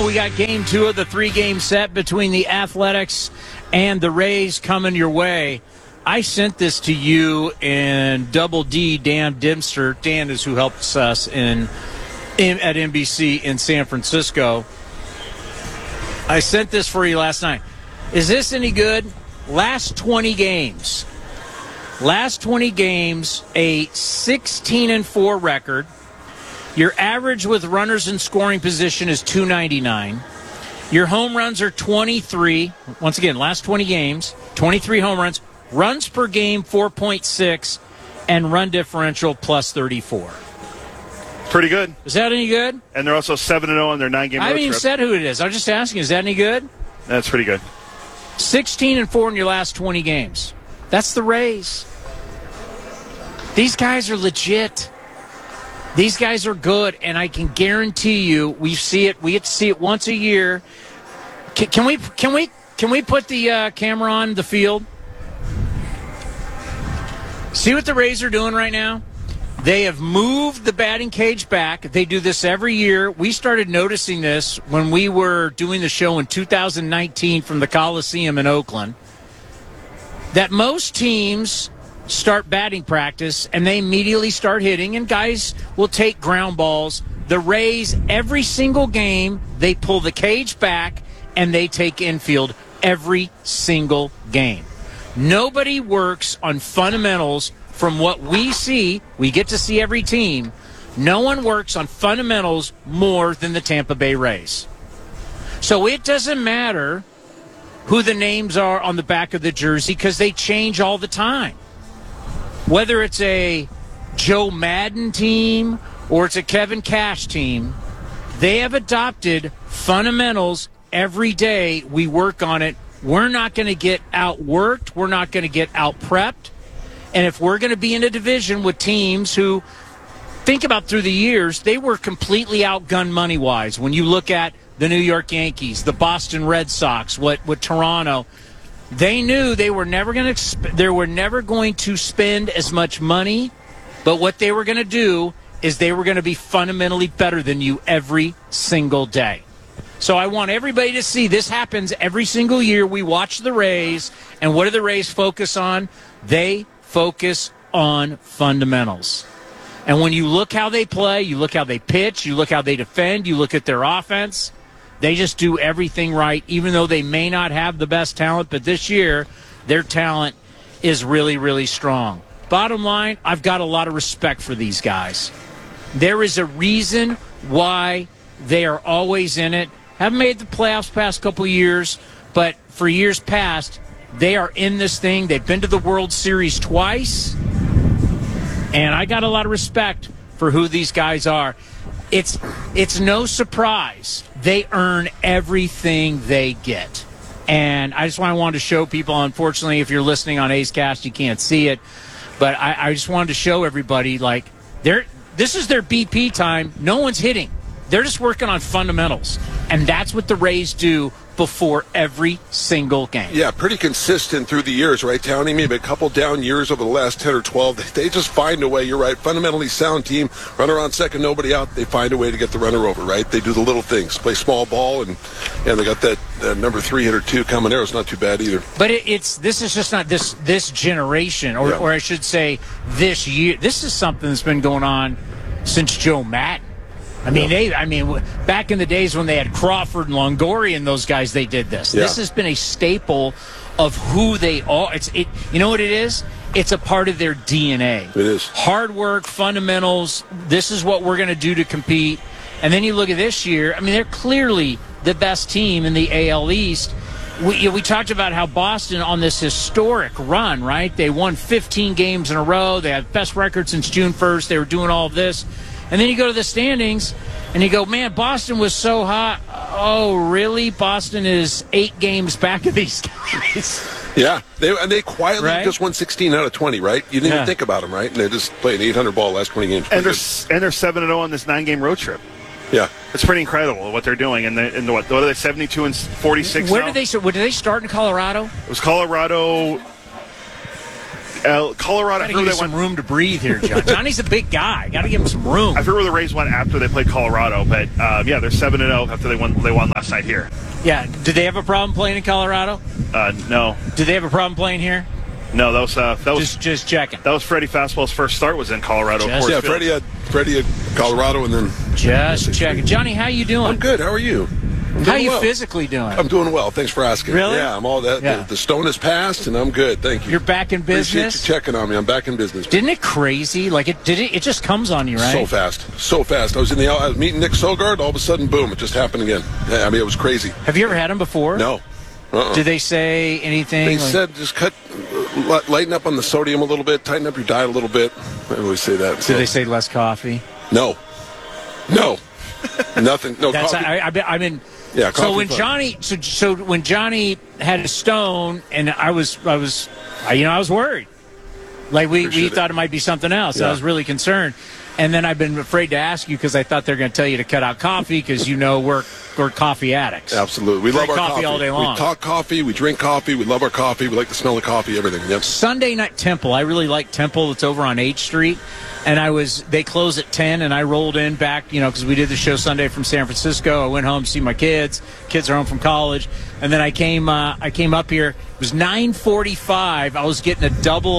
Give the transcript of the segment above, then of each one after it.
We got game 2 of the 3-game set between the Athletics and the Rays coming your way. I sent this to you and Double D, Dan Dimster. Dan is who helps us at NBC in San Francisco. I sent this for you last night. Is this any good? Last 20 games, a 16-4 record. Your average with runners in scoring position is 299. Your home runs are 23. Once again, last 20 games, 23 home runs. Runs per game, 4.6, and run differential plus 34. Pretty good. Is that any good? And they're also 7-0 on their 9-game road trip. I haven't even said who it is. I'm just asking, is that any good? That's pretty good. 16-4 in your last 20 games. That's the Rays. These guys are legit. These guys are good, and I can guarantee you, we get to see it once a year. Can we put the camera on the field? See what the Rays are doing right now? They have moved the batting cage back. They do this every year. We started noticing this when we were doing the show in 2019 from the Coliseum in Oakland, that most teams start batting practice and they immediately start hitting, and guys will take ground balls. The Rays, every single game, they pull the cage back and they take infield every single game. Nobody works on fundamentals from what we see. We get to see every team. No one works on fundamentals more than the Tampa Bay Rays. So it doesn't matter who the names are on the back of the jersey because they change all the time. Whether it's a Joe Madden team or it's a Kevin Cash team, they have adopted fundamentals every day. We work on it. We're not going to get outworked. We're not going to get outprepped. And if we're going to be in a division with teams who, think about through the years, they were completely outgunned money-wise. When you look at the New York Yankees, the Boston Red Sox, what Toronto, they knew they were never going to spend as much money, but what they were going to do is they were going to be fundamentally better than you every single day. So I want everybody to see this happens every single year. We watch the Rays, and what do the Rays focus on? They focus on fundamentals. And when you look how they play, you look how they pitch, you look how they defend, you look at their offense, they just do everything right, even though they may not have the best talent. But this year, their talent is really, really strong. Bottom line, I've got a lot of respect for these guys. There is a reason why they are always in it. Haven't made the playoffs past couple years, but for years past, they are in this thing. They've been to the World Series twice, and I got a lot of respect for who these guys are. It's no surprise they earn everything they get. And I just wanted to show people, unfortunately, if you're listening on A's Cast, you can't see it, but I just wanted to show everybody, like, this is their BP time. No one's hitting. They're just working on fundamentals, and that's what the Rays do before every single game. Yeah, pretty consistent through the years, right, Townie? Maybe a couple down years over the last 10 or 12. They just find a way. You're right. Fundamentally sound team. Runner on second, nobody out. They find a way to get the runner over, right? They do the little things. Play small ball, and they got that number 3 hitter, too. Camaro's not too bad either. But this is just not this generation, or I should say this year. This is something that's been going on since Joe Madden. I mean, back in the days when they had Crawford and Longoria and those guys, they did this. Yeah. This has been a staple of who they are. You know what it is? It's a part of their DNA. It is. Hard work, fundamentals. This is what we're going to do to compete. And then you look at this year. I mean, they're clearly the best team in the AL East. We talked about how Boston on this historic run, right? They won 15 games in a row. They had best record since June 1st. They were doing all of this. And then you go to the standings, and you go, man, Boston was so hot. Oh, really? Boston is 8 games back of these guys. Yeah, they quietly just won 16 out of 20, right? You didn't even think about them, right? And they just played an 800 ball last 20 games. And they're 7-0 on this 9-game road trip. Yeah, it's pretty incredible what they're doing. And what are they, 72-46? Where did they start in Colorado? It was Colorado. Colorado. Got to give him some room to breathe here, John. Johnny's a big guy. Got to give him some room. I forget where the Rays went after they played Colorado, but yeah, they're 7-0 after they won last night here. Yeah. Did they have a problem playing in Colorado? No. Did they have a problem playing here? No, that was Just checking. That was Freddie Fastball's first start was in Colorado. Just- Yeah, Freddie had Colorado, and then Just checking. Johnny, how you doing? I'm good. How are you? I'm How doing you well. physically doing? I'm doing well. Thanks for asking. Really? Yeah, I'm all that. Yeah. The stone has passed, and I'm good. Thank you. You're back in Appreciate business? you checking on me. I'm back in business. Didn't it crazy? Like it just comes on you, right? So fast. I was meeting Nick Sogard. All of a sudden, boom! It just happened again. I mean, it was crazy. Have you ever had him before? No. Did they say anything? They like- said just lighten up on the sodium a little bit, tighten up your diet a little bit. I always say that. Did they say less coffee? No. Nothing. No That's coffee. I mean. Yeah, So coffee when fine. Johnny, so when Johnny had a stone, and I was worried. Like we Appreciate it. thought it might be something else. Yeah. I was really concerned. And then I've been afraid to ask you because I thought they're going to tell you to cut out coffee because we're coffee addicts. Absolutely. We Drink love our coffee all day long. We talk coffee. We drink coffee. We love our coffee. We like the smell of coffee. Everything. Yep. Sunday night Temple. I really like Temple. It's over on H Street. And they close at 10, and I rolled in back, because we did the show Sunday from San Francisco. I went home to see my kids. Kids are home from college. And then I came up here. It was 9:45. I was getting an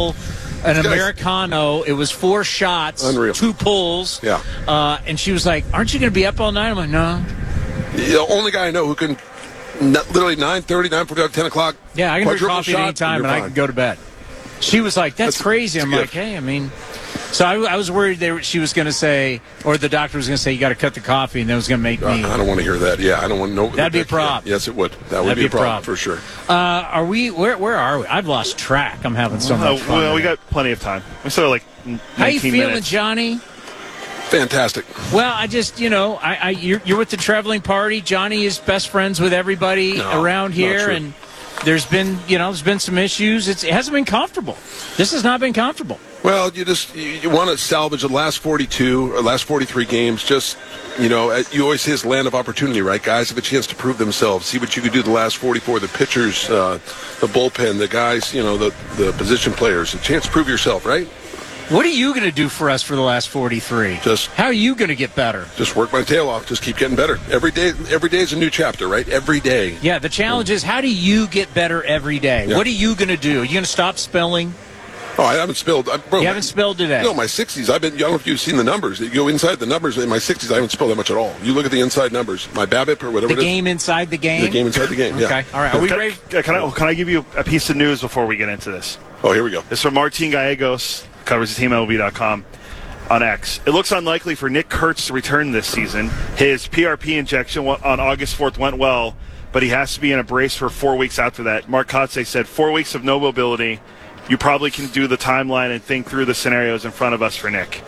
Americano. It was 4 shots, Unreal. 2 pulls. Yeah. And she was like, "Aren't you going to be up all night?" I'm like, "No." The only guy I know who can literally 9:30, 9:45, 10 o'clock. Yeah, I can drink quadruple coffee at any shot, time, you're and I fine. can go to bed. She was like, "That's crazy." I'm it's a like, gift. "Hey, I mean." So I was worried she was going to say, or the doctor was going to say, "You got to cut the coffee," and that was going to make me. I don't want to hear that. Yeah, I don't want to know. That'd be a problem. Yes, it would. That would That'd be a problem for sure. Are we? Where are we? I've lost track. I'm having so much fun. Well, we today. got plenty of time. We still have like 19 How you feeling, minutes. Johnny? Fantastic. Well, I just, you're with the traveling party. Johnny is best friends with everybody around not here, true. and there's been some issues. It hasn't been comfortable. This has not been comfortable. Well, you want to salvage the last 42 or last 43 games. Just, you always say it's land of opportunity, right? Guys have a chance to prove themselves. See what you could do the last 44. The pitchers, the bullpen, the guys, the position players. A chance to prove yourself, right? What are you going to do for us for the last 43? How are you going to get better? Just work my tail off. Just keep getting better. Every day is a new chapter, right? Every day. Yeah, the challenge is how do you get better every day? Yeah. What are you going to do? Are you going to stop spilling? Oh, I haven't spilled. Bro, You haven't spilled today. No, my 60s. I don't know if you've seen the numbers. You go inside the numbers. In my 60s, I haven't spilled that much at all. You look at the inside numbers. My BABIP or whatever The it is. game inside the game? The game inside the game, yeah. Okay, all right. Are we ready? Can I give you a piece of news before we get into this? Oh, here we go. It's from Martin Gallegos, covers the team MLB.com on X. It looks unlikely for Nick Kurtz to return this season. His PRP injection on August 4th went well, but he has to be in a brace for 4 weeks after that. Mark Kotze said 4 weeks of no mobility. You probably can do the timeline and think through the scenarios in front of us for Nick.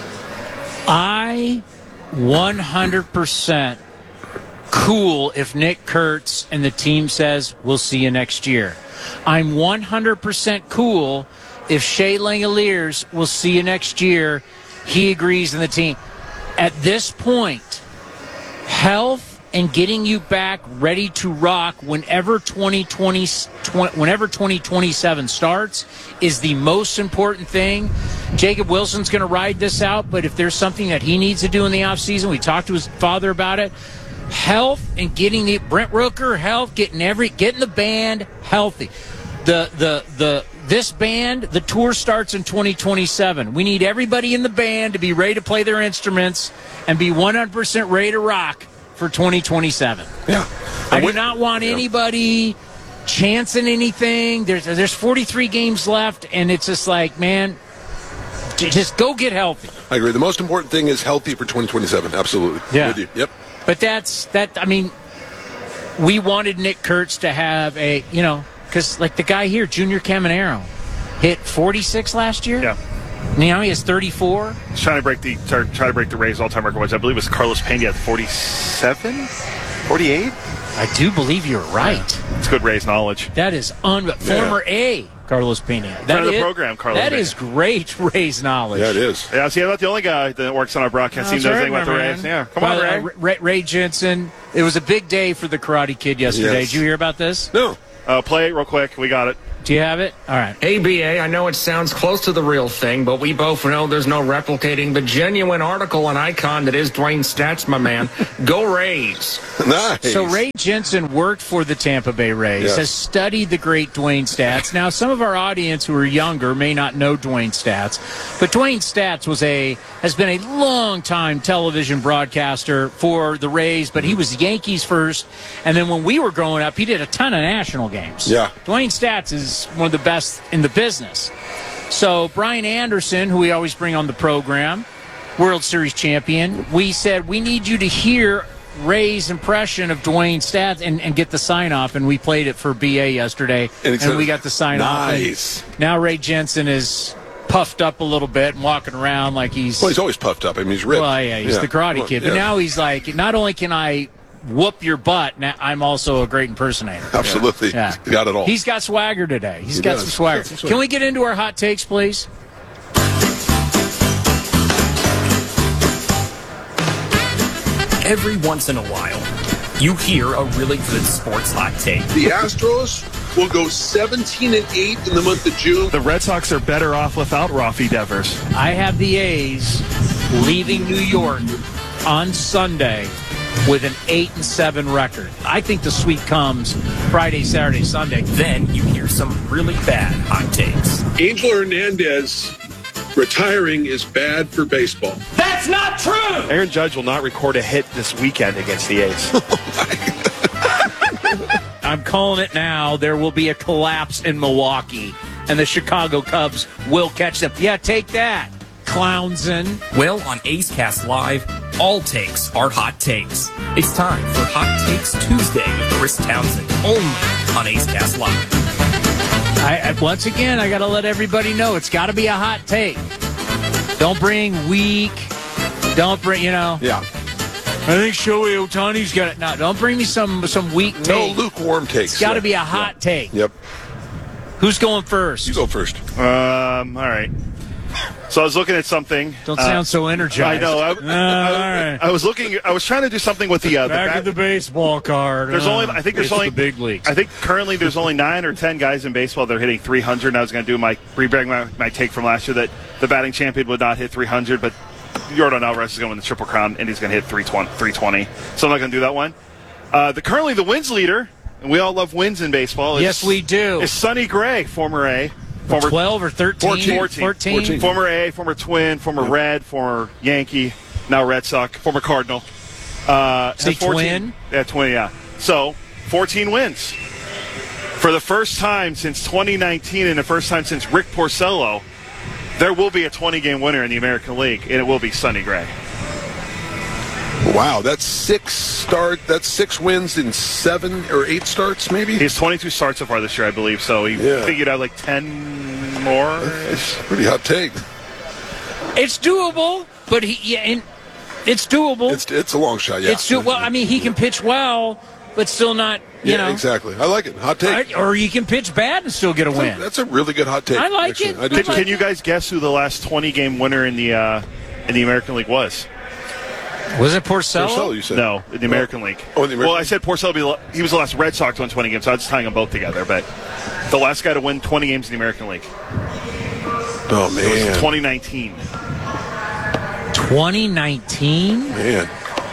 I 100% cool if Nick Kurtz and the team says, we'll see you next year. I'm 100% cool if Shea Langoliers will see you next year. He agrees in the team. At this point, health and getting you back ready to rock whenever 2027 starts is the most important thing. Jacob Wilson's going to ride this out, but if there's something that he needs to do in the offseason, we talked to his father about it. Health and getting the Brent Rooker health, getting the band healthy. This band, the tour starts in 2027. We need everybody in the band to be ready to play their instruments and be 100% ready to rock for 2027. Yeah. I do not want anybody chancing anything. There's 43 games left, and it's just like, man, just go get healthy. I agree. The most important thing is healthy for 2027. Absolutely. Yeah. With you. Yep. But we wanted Nick Kurtz to have because like the guy here, Junior Caminero, hit 46 last year. Yeah. Now he has 34. He's trying to break the Rays all-time record, which I believe was Carlos Pena at 47, 48. I do believe you're right. It's good Rays knowledge. That is former A. Carlos Pena. Friend of the program, Carlos That Pena. is great Rays knowledge. Yeah, it is. Yeah, see, I'm not the only guy that works on our broadcast team. That's Does right, anything about the my Rays? man. Yeah, come on, Ray. Ray Jensen. It was a big day for the Karate Kid yesterday. Yes. Did you hear about this? No. Play it real quick. We got it. Do you have it? All right. ABA, I know it sounds close to the real thing, but we both know there's no replicating the genuine article and icon that is Dwayne Stats, my man. Go Rays. Nice. So Ray Jensen worked for the Tampa Bay Rays, Yes. has studied the great Dwayne Stats. Now, some of our audience who are younger may not know Dwayne Stats, but Dwayne Stats has been a long-time television broadcaster for the Rays, but he was Yankees first, and then when we were growing up, he did a ton of national games. Yeah. Dwayne Stats is one of the best in the business. So Brian Anderson, who we always bring on the program, World Series champion, we said we need you to hear Ray's impression of Dwayne Stats and get the sign-off, and we played it for BA yesterday, and we got the sign-off. Nice. Now Ray Jensen is puffed up a little bit and walking around like he's... Well, he's always puffed up. I mean, he's ripped. Well, yeah, he's the Karate Kid. But now he's like, not only can I whoop your butt, now I'm also a great impersonator. Absolutely. Yeah. He's got it all. He's got swagger today. He's got does. some swagger. Got some swagger. Can we get into our hot takes, please? Every once in a while, you hear a really good sports hot take. The Astros will go 17-8 in the month of June. The Red Sox are better off without Rafi Devers. I have the A's leaving New York on Sunday with an 8-7 record. I think the sweep comes Friday, Saturday, Sunday. Then you hear some really bad hot takes. Angel Hernandez retiring is bad for baseball. That's not true! Aaron Judge will not record a hit this weekend against the A's. I'm calling it now. There will be a collapse in Milwaukee, and the Chicago Cubs will catch them. Yeah, take that, Clownson. Well, on A's Cast Live, all takes are hot takes. It's time for Hot Takes Tuesday with Chris Townsend, only on A's Cast Live. Once again, I got to let everybody know it's got to be a hot take. Don't bring weak. Don't bring, Yeah. I think Shohei Ohtani's got it. No, don't bring me some weak take. No lukewarm takes. It's got to be a hot take. Yep. Who's going first? You go first. All right. So I was looking at something. Don't sound so energized. I know. All right. I was looking. I was trying to do something with the Back to the baseball card. There's only. I think there's It's only the big leagues. I think currently there's only 9 or 10 guys in baseball that are hitting 300. And I was going to do my take from last year that the batting champion would not hit 300, but Yordan Alvarez is going to win the Triple Crown and he's going to hit 320. So I'm not going to do that one. Currently the wins leader, and we all love wins in baseball. Yes, we do. Is Sonny Gray, former A. Former 12 or 13? 14. Former A, former Twin, former Red, former Yankee, now Red Sox, former Cardinal. Say 14 Twin? Yeah, Twin, yeah. So, 14 wins. For the first time since 2019 and the first time since Rick Porcello, there will be a 20-game winner in the American League, and it will be Sonny Gray. Wow, that's 6 wins in 7 or 8 starts, maybe? He has 22 starts so far this year, I believe, so I think you'd have like 10 more. It's a pretty hot take. It's doable, but it's doable. It's a long shot, yeah. It's well, I mean, he can pitch well, but still not, you know. Exactly. I like it. Hot take. Or you can pitch bad and still get a win. That's a really good hot take. I like actually. it. I do too. Can you guys guess who the last 20-game winner in the American League was? Was it Porcello? Porcello, you said. No, in the American League. Oh, in the American Well, I said Porcello. He was the last Red Sox to win 20 games, so I was just tying them both together. But the last guy to win 20 games in the American League. Oh, It was man. 2019. 2019? Man.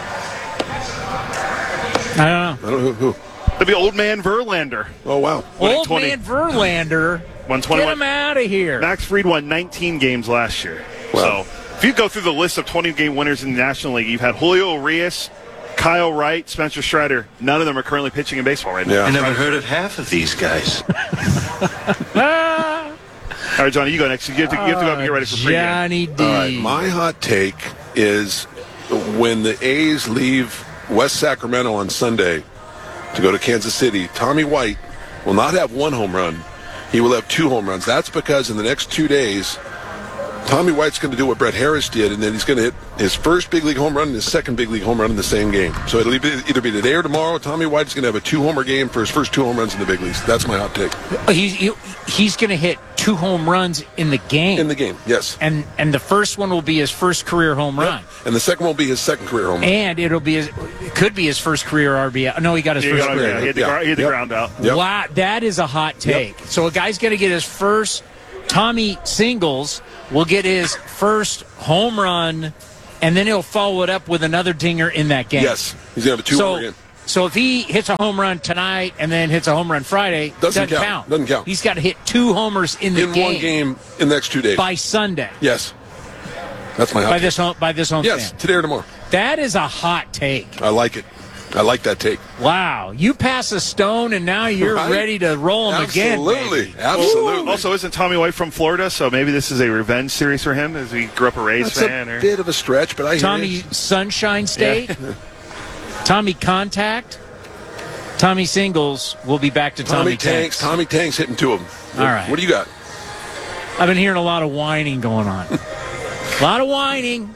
I don't know. I don't know who. That'd be Old Man Verlander. Oh, wow. Winning Old 20. man Verlander. Won Get 21. him out of here. Max Fried won 19 games last year. Wow. So if you go through the list of 20-game winners in the National League, you've had Julio Urias, Kyle Wright, Spencer Strider. None of them are currently pitching in baseball right now. Yeah. I never heard of half of these guys. All right, Johnny, you go next. You have to go up and get ready for pregame. Johnny D. All right, my hot take is when the A's leave West Sacramento on Sunday to go to Kansas City, Tommy White will not have 1 home run. He will have 2 home runs. That's because in the next 2 days, Tommy White's going to do what Brett Harris did, and then he's going to hit his first big league home run and his second big league home run in the same game. So it'll either be today or tomorrow. Tommy White's going to have a 2-homer game for his first 2 home runs in the big leagues. That's my hot take. He's going to hit 2 home runs in the game. In the game, yes. And the first one will be his first career home run. And the second will be his second career home run. And it could be his first career RBI. No, he got his first career. He had the ground out. Yep. Wow, that is a hot take. Yep. So a guy's going to get his first. Tommy Singles will get his first home run, and then he'll follow it up with another dinger in that game. Yes, he's going to have a 2-homer game. So if he hits a home run tonight and then hits a home run Friday, doesn't count. Doesn't count. He's got to hit 2 homers in the game. In one game in the next 2 days. By Sunday. Yes. That's my hot take. By this home Yes, stand. today or tomorrow. That is a hot take. I like it. I like that take. Wow. You pass a stone, and now you're Right? ready to roll him again. Absolutely. Absolutely. Also, isn't Tommy White from Florida? So maybe this is a revenge series for him as he grew up a Rays That's fan. a bit of a stretch, but I hear Tommy you. Sunshine State. Tommy Contact. Tommy Singles will be back to Tommy Tanks. Tommy Tanks hitting 2 of them. All right. What do you got? I've been hearing a lot of whining going on. A lot of whining.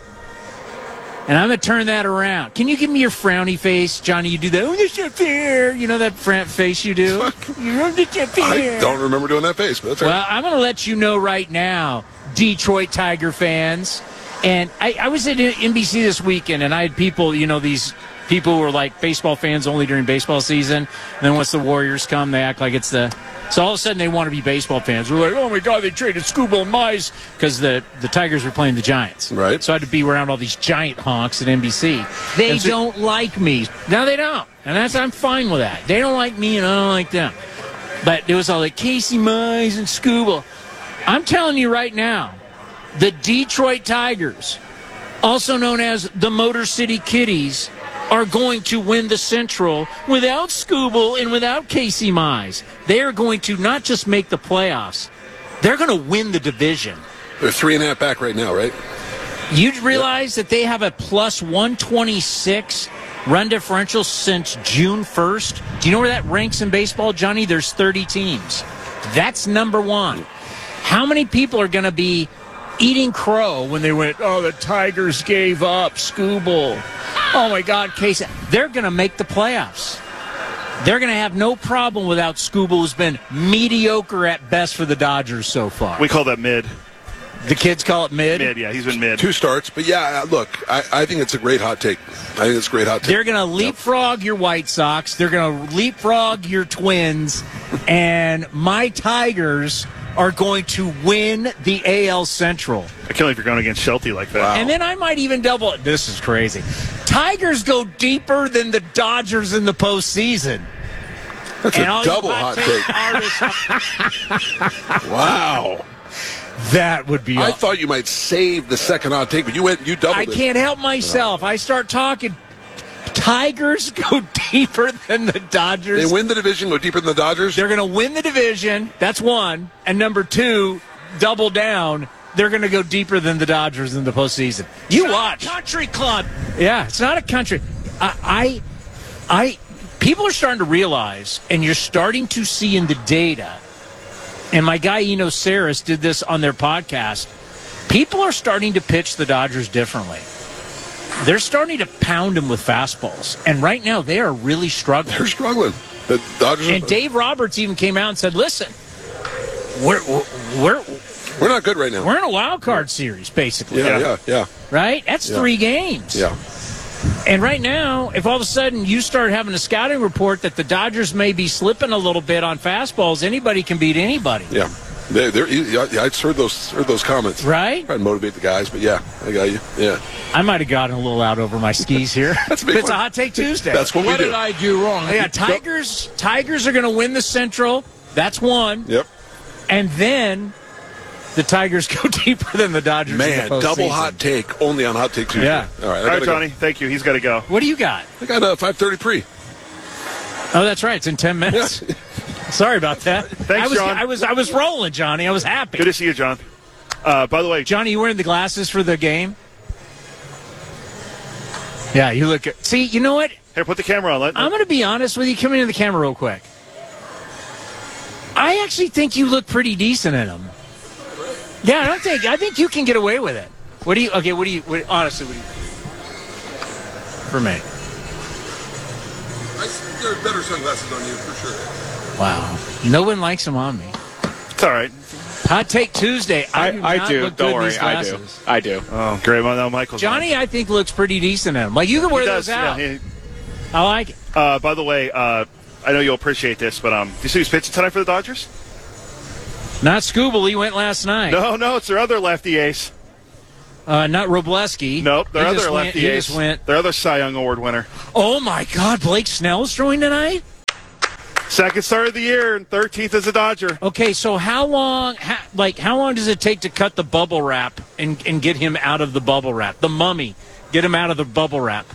And I'm going to turn that around. Can you give me your frowny face, Johnny? You do that. Oh, that's not fair. You know that face you do? That's not fair. I don't remember doing that face, but that's all right. Well, I'm going to let you know right now, Detroit Tiger fans. And I was at NBC this weekend, and I had people, these people who are like baseball fans only during baseball season. And then once the Warriors come, they act like it's the... So all of a sudden they want to be baseball fans. We're like, oh, my God, they traded Scooble and Mize because the Tigers were playing the Giants. Right. So I had to be around all these giant honks at NBC. They don't like me. No, they don't. And I'm fine with that. They don't like me, and I don't like them. But it was all like Casey Mize and Scooble. I'm telling you right now, the Detroit Tigers, also known as the Motor City Kitties, are going to win the Central without Scooble and without Casey Mize. They are going to not just make the playoffs, they're going to win the division. They're 3.5 back right now, right? You realize that they have a plus 126 run differential since June 1st? Do you know where that ranks in baseball, Johnny? There's 30 teams. That's number 1. How many people are going to be eating crow when they went, oh, the Tigers gave up Scooble? Oh, my God, Casey. They're going to make the playoffs. They're going to have no problem without Scooble, who's been mediocre at best for the Dodgers so far. We call that mid. The kids call it mid? Mid, yeah, he's been mid. 2 starts, but yeah, look, I think it's a great hot take. I think it's a great hot take. They're going to leapfrog your White Sox. They're going to leapfrog your Twins. And my Tigers are going to win the AL Central. I can't believe you're going against Shelty like that. Wow. And then I might even double it. This is crazy. Tigers go deeper than the Dodgers in the postseason. That's And a all you double hot take. Wow. That would be I thought you might save the second hot take, but you doubled I it. can't help myself. I start talking. Tigers go deeper than the Dodgers. They win the division, go deeper than the Dodgers? They're going to win the division. That's 1. And number 2, double down. They're going to go deeper than the Dodgers in the postseason. You watch. Country club. Yeah, it's not a country. People are starting to realize, and you're starting to see in the data, and my guy Eno Saris did this on their podcast, people are starting to pitch the Dodgers differently. They're starting to pound them with fastballs. And right now, they are really struggling. They're struggling. The Dodgers. And Dave Roberts even came out and said, listen, we're not good right now. we're in a wild card series, basically. Yeah. Right? That's 3 games. Yeah. And right now, if all of a sudden you start having a scouting report that the Dodgers may be slipping a little bit on fastballs, anybody can beat anybody. Yeah. I just heard those comments. Right? Trying to motivate the guys, but yeah, I got you. Yeah. I might have gotten a little out over my skis here. That's a big It's one. a Hot Take Tuesday. That's what we do. did I do wrong? Yeah, Tigers are going to win the Central. That's 1. Yep. And then the Tigers go deeper than the Dodgers. Man, in the postseason. double hot take only on Hot Take Tuesday. Yeah. All right, All right, Johnny, thank you. He's got to go. What do you got? I got a 5:33. Oh, that's right. It's in 10 minutes. Yeah. Sorry about that. Thanks, John. I was rolling, Johnny. I was happy. Good to see you, John. By the way, Johnny, you wearing the glasses for the game? Yeah, you look good. See, you know what? here, put the camera on. I'm going to be honest with you. Come into the camera real quick. I actually think you look pretty decent in them. Yeah, I think you can get away with it. Honestly, for me. There are better sunglasses on you, for sure. Wow. No one likes them on me. It's all right. Hot Take Tuesday. I do. Look Don't good in worry. these I do. glasses. I do. Oh, great. Well, now Michael's Johnny, I think, looks pretty decent in them. Like, you can wear He those does, out. yeah, I like it. by the way, I know you'll appreciate this, but do you see who's pitching tonight for the Dodgers? Not Scooble. He went last night. No, it's their other lefty ace. Not Robleski. Nope, their He other just went- lefty he ace. just went. Their other Cy Young Award winner. Oh, my God. Blake Snell's throwing tonight? Second start of the year and 13th as a Dodger. Okay, so how long does it take to cut the bubble wrap and get him out of the bubble wrap? The mummy, get him out of the bubble wrap.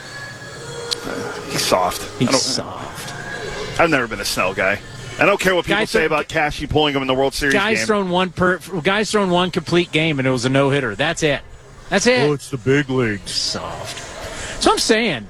He's soft. He's soft. I've never been a Snell guy. I don't care what people say about Cashy pulling him in the World Series Guys game. thrown one complete game and it was a no hitter. That's it. That's it. Oh, it's the big leagues. Soft. So I'm saying,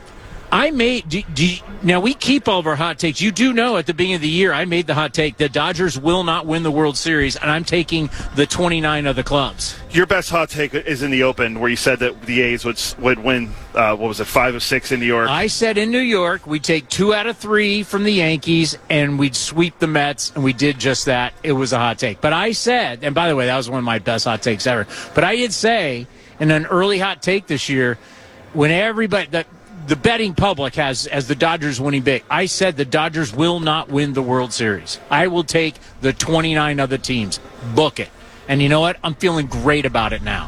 now we keep all of our hot takes. You do know at the beginning of the year I made the hot take the Dodgers will not win the World Series, and I'm taking the 29 other clubs. Your best hot take is in the open, where you said that the A's would win. 5 of 6 in New York? I said in New York we'd take 2 out of 3 from the Yankees, and we'd sweep the Mets, and we did just that. It was a hot take. But I said, and by the way, that was one of my best hot takes ever. But I did say in an early hot take this year, when everybody the betting public has as the Dodgers winning big, I said the Dodgers will not win the World Series. I will take the 29 other teams. Book it. And you know what? I'm feeling great about it now.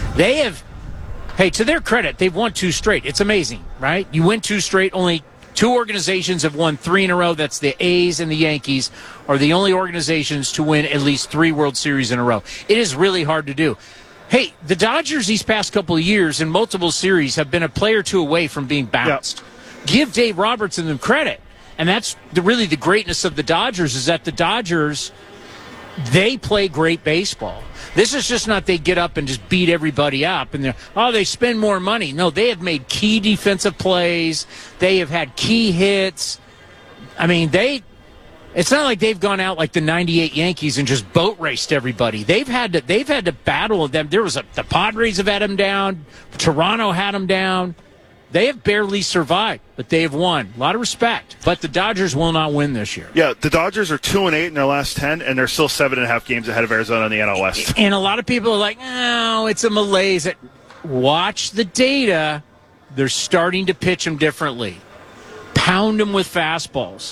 Hey, to their credit, they've won 2 straight. It's amazing, right? You win 2 straight. Only 2 organizations have won 3 in a row. That's the A's and the Yankees are the only organizations to win at least 3 World Series in a row. It is really hard to do. Hey, the Dodgers these past couple of years in multiple series have been a play or 2 away from being bounced. Yep. Give Dave Roberts and them credit. And that's really the greatness of the Dodgers is that the Dodgers, they play great baseball. This is just not they get up and just beat everybody up and they spend more money. No, they have made key defensive plays. They have had key hits. I mean, it's not like they've gone out like the 98 Yankees and just boat raced everybody. They've had to battle with them. The Padres have had them down. Toronto had them down. They have barely survived, but they have won. A lot of respect. But the Dodgers will not win this year. Yeah, the Dodgers are 2-8 in their last 10, and they're still 7.5 games ahead of Arizona in the NL West. And a lot of people are like, "Oh, it's a malaise." Watch the data. They're starting to pitch them differently. Pound them with fastballs.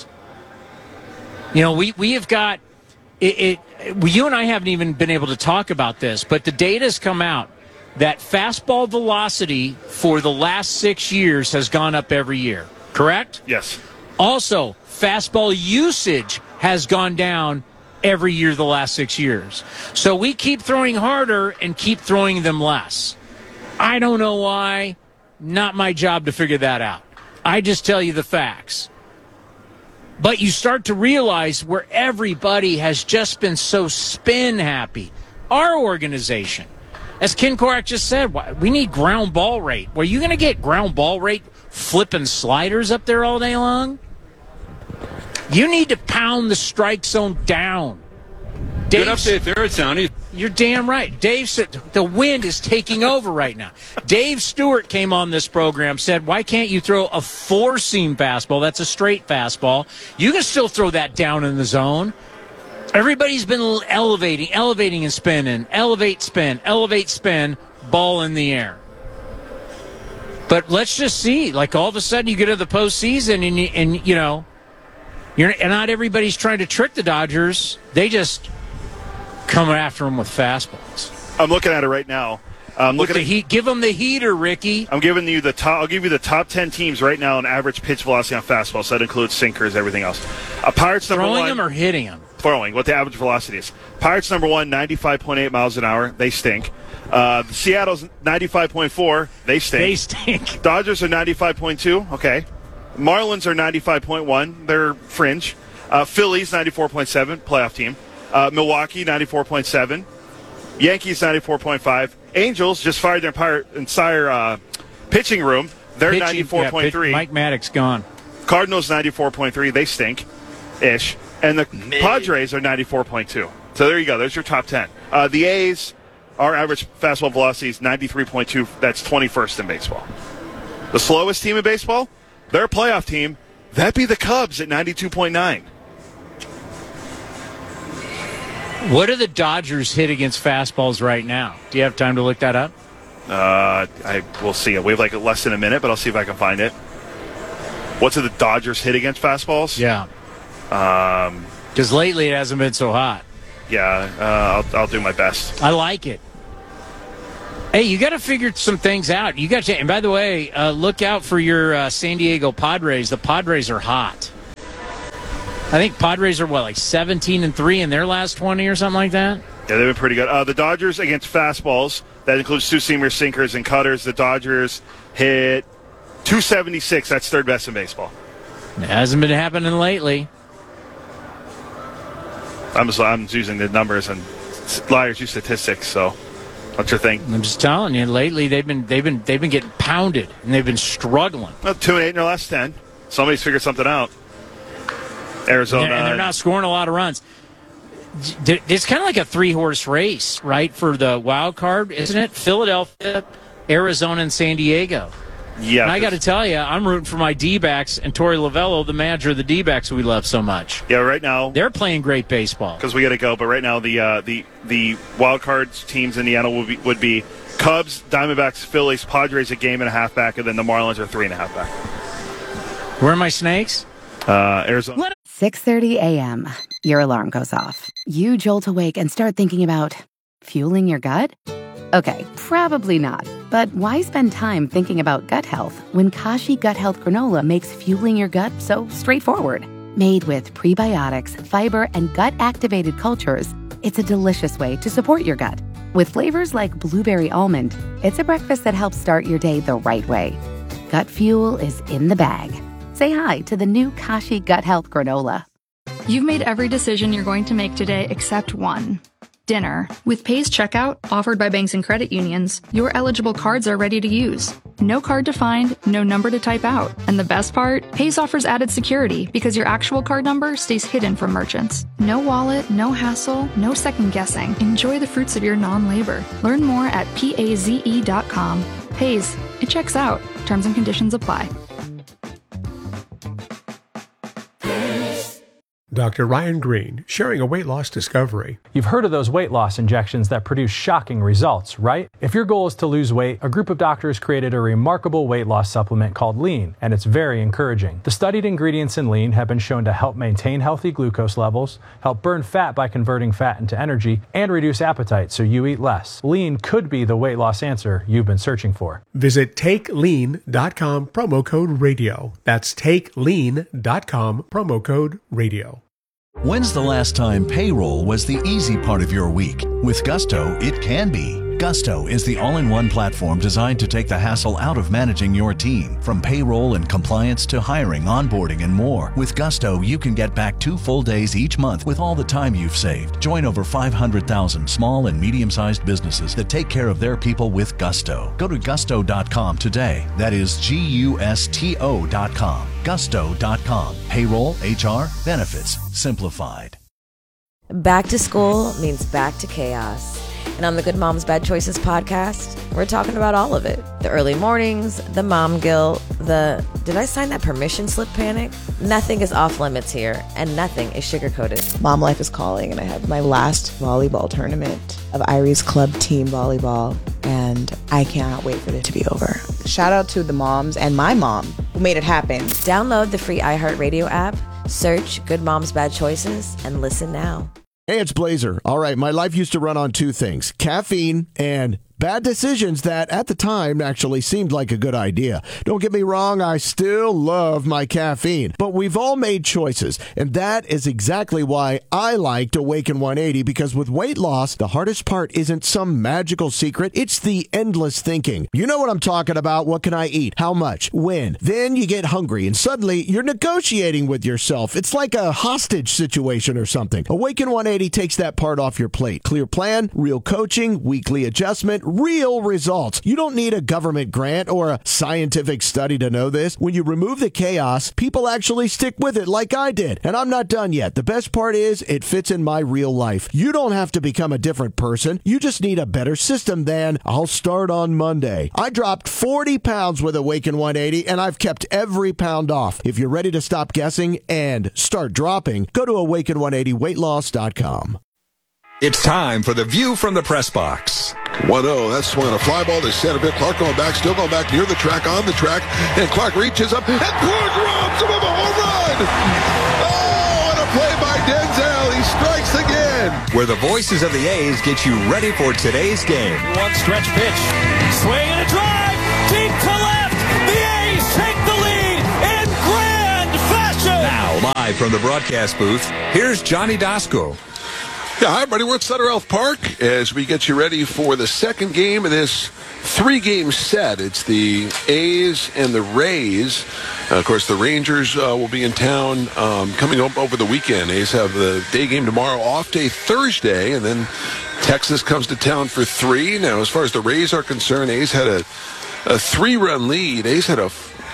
You know, we have got it. You and I haven't even been able to talk about this, but the data has come out that fastball velocity for the last 6 years has gone up every year. Correct? Yes. Also, fastball usage has gone down every year the last 6 years. So we keep throwing harder and keep throwing them less. I don't know why. Not my job to figure that out. I just tell you the facts. But you start to realize where everybody has just been so spin happy. Our organization, as Ken Korak just said, we need ground ball rate. Were you going to get ground ball rate flipping sliders up there all day long? You need to pound the strike zone down. Good update there, Tony. You're damn right. Dave said the wind is taking over right now. Dave Stewart came on this program, said, why can't you throw a 4-seam fastball? That's a straight fastball. You can still throw that down in the zone. Everybody's been elevating and spinning. Elevate, spin, ball in the air. But let's just see. Like all of a sudden you get to the postseason and you know, and not everybody's trying to trick the Dodgers. They just come after them with fastballs. I'm looking at it right now. Give them the heater, Ricky. I'm giving you the top. I'll give you the top 10 teams right now in average pitch velocity on fastballs. So that includes sinkers, everything else. Pirates number 1. Throwing them or hitting them? Throwing. What the average velocity is. Pirates number 1, 95.8 miles an hour. They stink. Seattle's 95.4. They stink. Dodgers are 95.2. Okay. Marlins are 95.1. They're fringe. Phillies 94.7. Playoff team. Milwaukee 94.7. Yankees 94.5. Angels just fired their entire pitching room. They're 94.3. Mike Maddox gone. Cardinals 94.3. They stink-ish. And the Padres are 94.2. So there you go. There's your top 10. The A's, our average fastball velocity is 93.2. That's 21st in baseball. The slowest team in baseball, their playoff team, that'd be the Cubs at 92.9. What do the Dodgers hit against fastballs right now? Do you have time to look that up? I will see. We have like less than a minute, but I'll see if I can find it. What's the Dodgers hit against fastballs? Yeah. Because lately it hasn't been so hot. Yeah, I'll do my best. I like it. Hey, you got to figure some things out. You got to, and by the way, look out for your San Diego Padres. The Padres are hot. I think Padres are, like 17-3 in their last 20 or something like that? Yeah, they've been pretty good. The Dodgers against fastballs, that includes two-seamer sinkers and cutters. The Dodgers hit 276. That's third best in baseball. It hasn't been happening lately. I'm using the numbers, and liars use statistics, so what's your thing? I'm just telling you, lately they've been getting pounded, and they've been struggling. Well, 2-8 in their last 10. Somebody's figured something out. Arizona. And they're not scoring a lot of runs. It's kind of like a three-horse race, right, for the wild card, isn't it? Philadelphia, Arizona, and San Diego. Yeah. And I got to tell you, I'm rooting for my D-backs and Torey Lovello, the manager of the D-backs we love so much. Yeah, right now. They're playing great baseball. Because we got to go, but right now the wild cards teams in the NL would be Cubs, Diamondbacks, Phillies, Padres a game and a half back, and then the Marlins are 3.5 back. Where are my snakes? Arizona. 6:30 a.m. Your alarm goes off. You jolt awake and start thinking about fueling your gut? Okay, probably not. But why spend time thinking about gut health when Kashi Gut Health Granola makes fueling your gut so straightforward? Made with prebiotics, fiber, and gut-activated cultures, it's a delicious way to support your gut. With flavors like blueberry almond, it's a breakfast that helps start your day the right way. Gut fuel is in the bag. Say hi to the new Kashi Gut Health Granola. You've made every decision you're going to make today except one. Dinner. With Pay's checkout, offered by banks and credit unions, your eligible cards are ready to use. No card to find, no number to type out. And the best part? Pay's offers added security because your actual card number stays hidden from merchants. No wallet, no hassle, no second guessing. Enjoy the fruits of your non-labor. Learn more at paze.com. Pay's. It checks out. Terms and conditions apply. Dr. Ryan Green, sharing a weight loss discovery. You've heard of those weight loss injections that produce shocking results, right? If your goal is to lose weight, a group of doctors created a remarkable weight loss supplement called Lean, and it's very encouraging. The studied ingredients in Lean have been shown to help maintain healthy glucose levels, help burn fat by converting fat into energy, and reduce appetite so you eat less. Lean could be the weight loss answer you've been searching for. Visit TakeLean.com, promo code radio. That's TakeLean.com, promo code radio. When's the last time payroll was the easy part of your week? With Gusto, it can be. Gusto is the all-in-one platform designed to take the hassle out of managing your team. From payroll and compliance to hiring, onboarding, and more. With Gusto, you can get back 2 full days each month with all the time you've saved. Join over 500,000 small and medium-sized businesses that take care of their people with Gusto. Go to gusto.com today. That is Gusto.com. Gusto.com. Payroll, HR, benefits, simplified. Back to school means back to chaos. And on the Good Moms Bad Choices podcast, we're talking about all of it. The early mornings, the mom guilt, the did I sign that permission slip panic? Nothing is off limits here, and nothing is sugar-coated. Mom life is calling, and I have my last volleyball tournament of Irie's club team volleyball, and I cannot wait for it to be over. Shout out to the moms and my mom who made it happen. Download the free iHeartRadio app, search Good Moms Bad Choices, and listen now. Hey, it's Blazer. All right, my life used to run on 2 things, caffeine and bad decisions that at the time actually seemed like a good idea. Don't get me wrong, I still love my caffeine, but we've all made choices, and that is exactly why I liked Awaken 180, because with weight loss, the hardest part isn't some magical secret, it's the endless thinking. You know what I'm talking about. What can I eat? How much? When? Then you get hungry, and suddenly you're negotiating with yourself. It's like a hostage situation or something. Awaken 180 takes that part off your plate. Clear plan, real coaching, weekly adjustment, real results. You don't need a government grant or a scientific study to know this. When you remove the chaos, people actually stick with it like I did. And I'm not done yet. The best part is it fits in my real life. You don't have to become a different person. You just need a better system than I'll start on Monday. I dropped 40 pounds with Awaken 180 and I've kept every pound off. If you're ready to stop guessing and start dropping, go to awaken180weightloss.com. It's time for the View from the Press Box. 1-0, that's swung on a fly ball to center field. Clark going back, still going back near the track, on the track, and Clark reaches up, and Clark robs him of a home run! Oh, and a play by Denzel, he strikes again! Where the voices of the A's get you ready for today's game. One stretch pitch, swing and a drive, deep to left, the A's take the lead in grand fashion! Now, live from the broadcast booth, here's Johnny Dasco. Yeah, hi, everybody. We're at Sutter Health Park as we get you ready for the second game of this three-game set. It's the A's and the Rays. Of course, the Rangers will be in town coming up over the weekend. A's have the day game tomorrow, off day Thursday, and then Texas comes to town for three. Now, as far as the Rays are concerned, A's had a 3-run lead. A's had a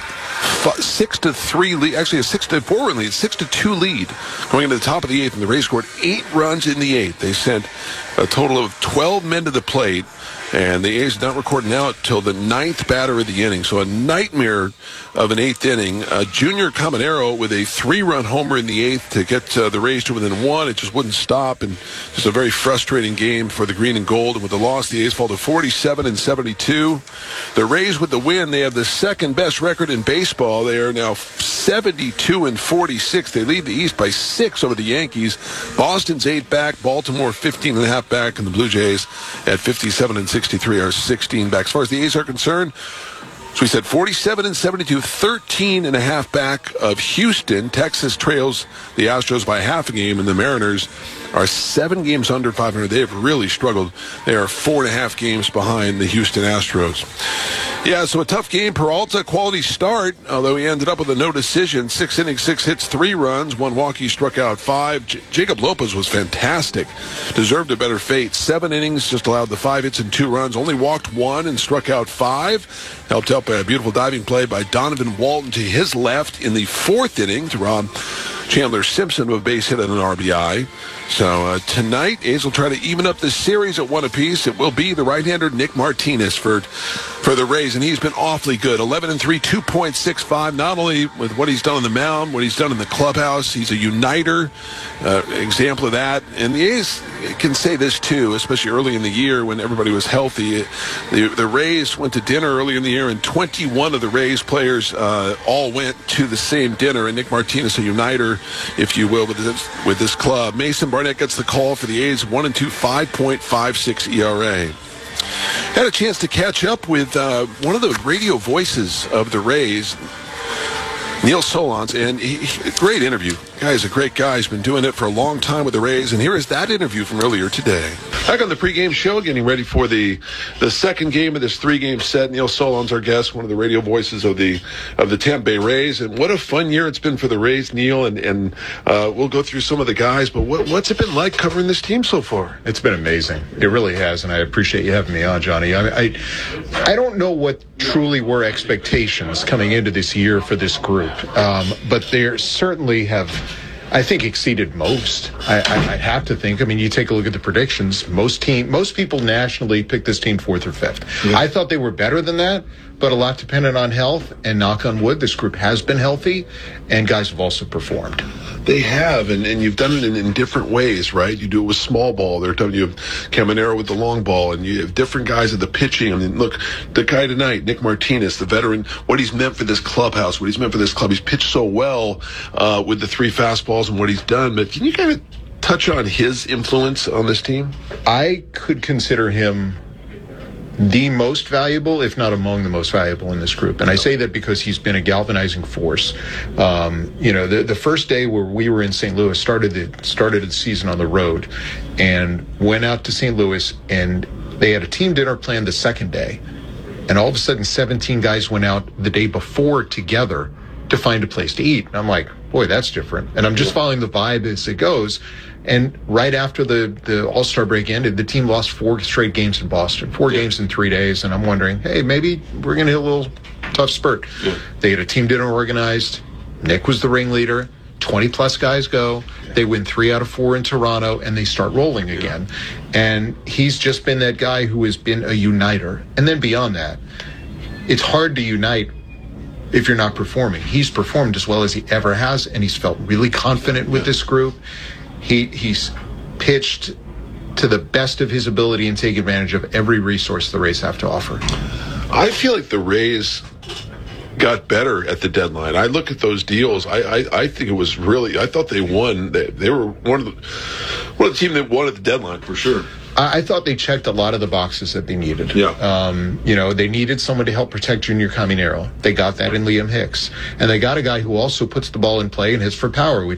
6-3 lead, actually a 6-4 run lead, 6-2 lead going into the top of the eighth, and the Rays scored 8 runs in the eighth. They sent a total of 12 men to the plate, and the A's not recording out till the 9th batter of the inning. So a nightmare of an 8th inning. Junior Caminero with a 3-run homer in the 8th to get the Rays to within 1. It just wouldn't stop, and just a very frustrating game for the green and gold. And with the loss, the A's fall to 47-72. The Rays with the win, they have the second best record in baseball. They are now 72-46. They lead the East by 6 over the Yankees. Boston's 8 back, Baltimore 15.5 back, and the Blue Jays at 57-63 are 16 back. As far as the A's are concerned, so we said 47-72, 13.5 back of Houston. Texas trails the Astros by half a game, and the Mariners are 7 games under 500. They have really struggled. They are 4.5 games behind the Houston Astros. Yeah, so a tough game. Peralta, quality start, although he ended up with a no decision. 6 innings, 6 hits, 3 runs. 1 walk, he struck out 5. Jacob Lopez was fantastic. Deserved a better fate. 7 innings, just allowed the 5 hits and 2 runs. Only walked 1 and struck out 5. Helped out by a beautiful diving play by Donovan Walton to his left in the 4th inning to rob Chandler Simpson of a base hit and an RBI. So tonight, A's will try to even up this series at 1 apiece. It will be the right-hander Nick Martinez for the Rays, and he's been awfully good. 11-3, 2.65, not only with what he's done on the mound, what he's done in the clubhouse. He's a uniter, example of that. And the A's can say this, too, especially early in the year when everybody was healthy. The Rays went to dinner early in the year, and 21 of the Rays players all went to the same dinner. And Nick Martinez, a uniter, if you will, with this club. Mason Barnett gets the call for the A's, 1-2, 5.56 ERA. Had a chance to catch up with one of the radio voices of the Rays, Neil Solondz, and great interview. Guy's a great guy. He's been doing it for a long time with the Rays, and here is that interview from earlier today. Back on the pregame show, getting ready for the second game of this 3-game set. Neil Solondz, our guest, one of the radio voices of the Tampa Bay Rays, and what a fun year it's been for the Rays, Neil. And we'll go through some of the guys, but what's it been like covering this team so far? It's been amazing. It really has, and I appreciate you having me on, Johnny. I don't know what truly were expectations coming into this year for this group, but they certainly have, I think, exceeded most. I'd have to think. I mean, you take a look at the predictions. Most people nationally picked this team 4th or 5th. Yeah. I thought they were better than that, but a lot depended on health. And knock on wood, this group has been healthy, and guys have also performed. They have, and you've done it in different ways, right? You do it with small ball. You have Caminero with the long ball, and you have different guys at the pitching. I mean, look, the guy tonight, Nick Martinez, the veteran, what he's meant for this clubhouse, what he's meant for this club. He's pitched so well with the 3 fastballs and what he's done. But can you kind of touch on his influence on this team? I could consider him the most valuable, if not among the most valuable in this group. And I say that because he's been a galvanizing force. The first day where we were in St. Louis, started the season on the road, and went out to St. Louis, and they had a team dinner planned the second day. And all of a sudden, 17 guys went out the day before together to find a place to eat. And I'm like, boy, that's different. And I'm just following the vibe as it goes. And right after the All-Star break ended, the team lost 4 straight games in Boston, 4 games in 3 days. And I'm wondering, hey, maybe we're going to hit a little tough spurt. Yeah. They had a team dinner organized. Nick was the ringleader. 20-plus guys go. They win 3 out of 4 in Toronto, and they start rolling again. And he's just been that guy who has been a uniter. And then beyond that, it's hard to unite if you're not performing. He's performed as well as he ever has, and he's felt really confident with this group. He's pitched to the best of his ability and take advantage of every resource the Rays have to offer. I feel like the Rays got better at the deadline. I look at those deals. I think it was really. I thought they won. They were one of the team that won at the deadline for sure. I thought they checked a lot of the boxes that they needed. Yeah. They needed someone to help protect Junior Caminero. They got that in Liam Hicks, and they got a guy who also puts the ball in play and hits for power, which